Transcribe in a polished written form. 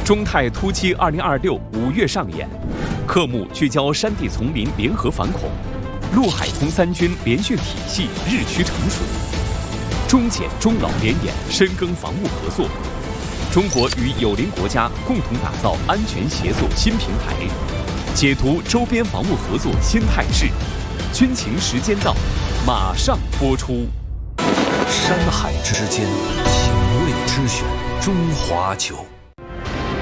中泰突击2026，5月上演，科目聚焦山地丛林联合反恐，陆海空三军联训体系日趋成熟，中检中老联演深耕防务合作，中国与友邻国家共同打造安全协作新平台，解读周边防务合作新态势。军情时间到，马上播出。 山海之间，情味之选，中华酒。